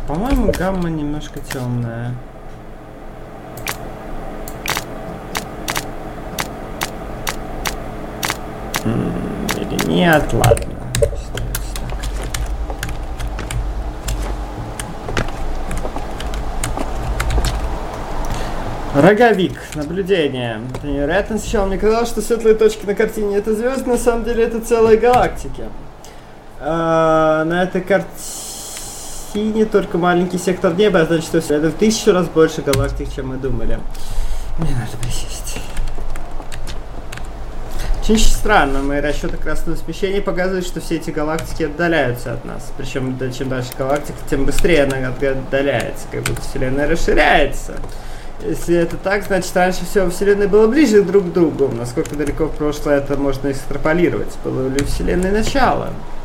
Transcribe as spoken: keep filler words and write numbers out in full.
По-моему, гамма немножко темная. Или нет, ладно. Роговик. Наблюдение. Это невероятно. Сначала мне казалось, что светлые точки на картине это звезды, на самом деле это целые галактики. А, на этой картине только маленький сектор неба, а значит, что все это в тысячу раз больше галактик, чем мы думали. Мне надо присесть. Очень странно, мои расчеты красного смещения показывают, что все эти галактики отдаляются от нас. Причем, чем дальше галактика, тем быстрее она отдаляется, как будто Вселенная расширяется. Если это так, значит, раньше всего Вселенной было ближе друг к другу. Насколько далеко в прошлое это можно экстраполировать? Было ли у Вселенной начало?